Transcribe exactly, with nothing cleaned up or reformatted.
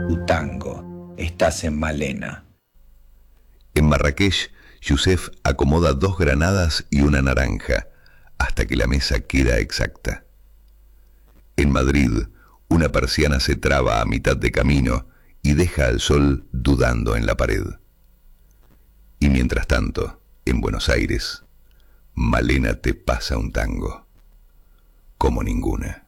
tu tango. Estás en Malena. En Marrakech, Yusef acomoda dos granadas y una naranja, hasta que la mesa queda exacta. En Madrid, una persiana se traba a mitad de camino y deja al sol dudando en la pared. Y mientras tanto, en Buenos Aires, Malena te pasa un tango, como ninguna.